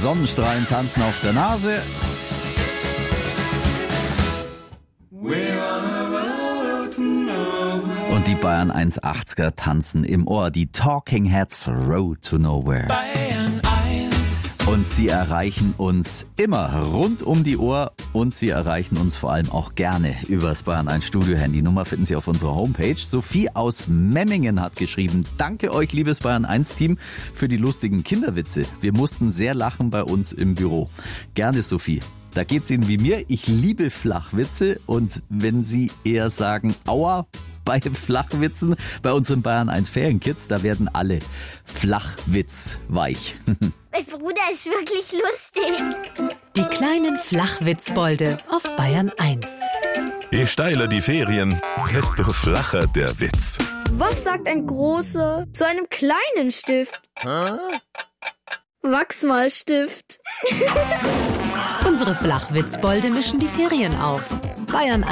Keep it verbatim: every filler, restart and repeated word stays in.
Sonnenstrahlen tanzen auf der Nase. Und die Bayern eins achtziger tanzen im Ohr. Die Talking Heads, Road to Nowhere. Bayern eins. Und sie erreichen uns immer rund um die Uhr und sie erreichen uns vor allem auch gerne übers Bayern eins Studio-Handy. Nummer finden Sie auf unserer Homepage. Sophie aus Memmingen hat geschrieben: Danke euch, liebes Bayern eins Team, für die lustigen Kinderwitze. Wir mussten sehr lachen bei uns im Büro. Gerne, Sophie. Da geht's Ihnen wie mir. Ich liebe Flachwitze und wenn Sie eher sagen, aua, bei Flachwitzen, bei unseren Bayern eins Ferienkids, da werden alle flachwitzweich. Mein Bruder ist wirklich lustig. Die kleinen Flachwitzbolde auf Bayern eins. Je steiler die Ferien, desto flacher der Witz. Was sagt ein großer zu einem kleinen Stift? Hä? Wachsmalstift. Unsere Flachwitzbolde mischen die Ferien auf. Bayern